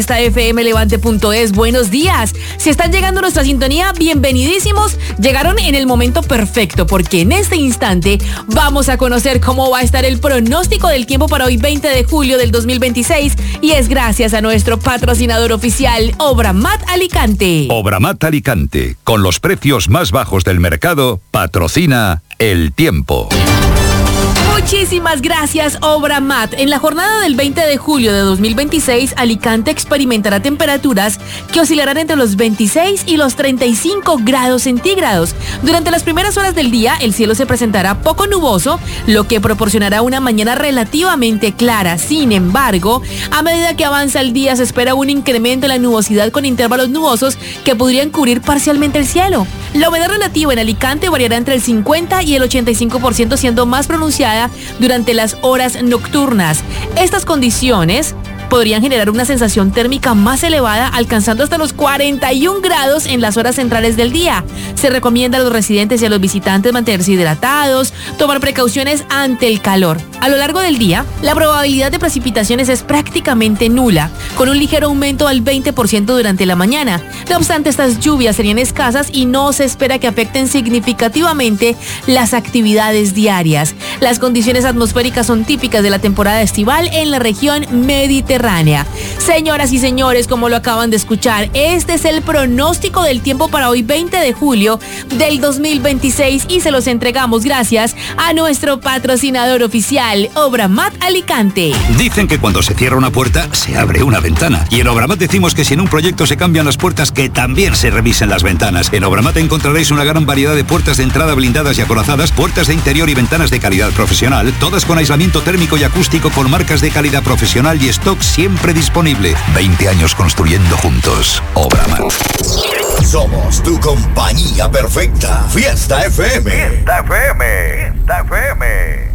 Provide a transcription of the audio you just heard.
Esta fmlevante.es, buenos días. Si están llegando a nuestra sintonía, bienvenidísimos. Llegaron en el momento perfecto porque en este instante vamos a conocer cómo va a estar el pronóstico del tiempo para hoy 20 de julio del 2026 y es gracias a nuestro patrocinador oficial, Obramat Alicante. Obramat Alicante, con los precios más bajos del mercado, patrocina el tiempo. Muchísimas gracias, Obramat. En la jornada del 20 de julio de 2026, Alicante experimentará temperaturas que oscilarán entre los 26 y los 35 grados centígrados. Durante las primeras horas del día, el cielo se presentará poco nuboso, lo que proporcionará una mañana relativamente clara. Sin embargo, a medida que avanza el día, se espera un incremento en la nubosidad con intervalos nubosos que podrían cubrir parcialmente el cielo. La humedad relativa en Alicante variará entre el 50 y el 85%, siendo más pronunciada durante las horas nocturnas. Estas condiciones podrían generar una sensación térmica más elevada, alcanzando hasta los 41 grados en las horas centrales del día. Se recomienda a los residentes y a los visitantes mantenerse hidratados, tomar precauciones ante el calor. A lo largo del día, la probabilidad de precipitaciones es prácticamente nula, con un ligero aumento al 20% durante la mañana. No obstante, estas lluvias serían escasas y no se espera que afecten significativamente las actividades diarias. Las condiciones atmosféricas son típicas de la temporada estival en la región mediterránea. Señoras y señores, como lo acaban de escuchar, este es el pronóstico del tiempo para hoy 20 de julio del 2026 y se los entregamos gracias a nuestro patrocinador oficial, Obramat Alicante. Dicen que cuando se cierra una puerta, se abre una ventana. Y en Obramat decimos que si en un proyecto se cambian las puertas, que también se revisen las ventanas. En Obramat encontraréis una gran variedad de puertas de entrada blindadas y acorazadas, puertas de interior y ventanas de calidad profesional, todas con aislamiento térmico y acústico con marcas de calidad profesional y stock siempre disponible. 20 años construyendo juntos. Obramat. Somos tu compañía perfecta. Fiesta FM. Fiesta FM. Fiesta FM.